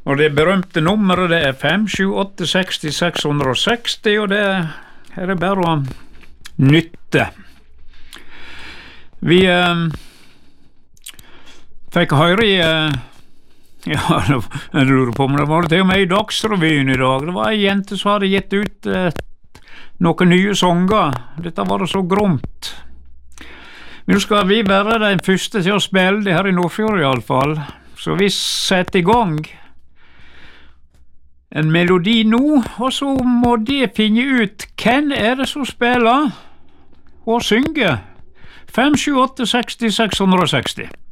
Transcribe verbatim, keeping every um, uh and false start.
Og det berømte nummeret det er fem sju åtte seks seks seks nul, og det her er bare å nytte. Vi eh, fikk høre i eh, ja, jeg lurer på om det var til og med i Dagsrevyen i dag. Det var en jente som hadde gitt ut eh, noen nye sanger. Dette var det så gromt. Nå skal vi være den første til å spille det her i Nordfjord i alle fall. Så vi setter i gang en melodi nå, og så må de finne ut hvem er det som spiller og synger. fem sju åtte seks seks seks seks